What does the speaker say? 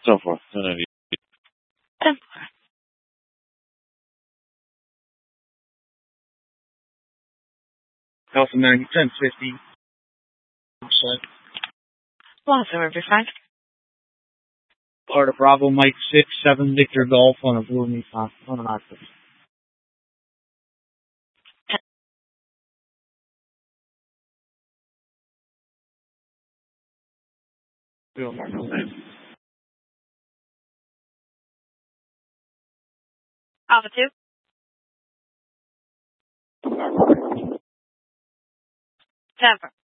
So forth. 1090. 10. Alpha 9, 1050. Lonzo, every Frank. Florida Bravo, Mike 6, 7, Victor Golf on a blue Nissan, on an Octave. Alpha 2. Denver.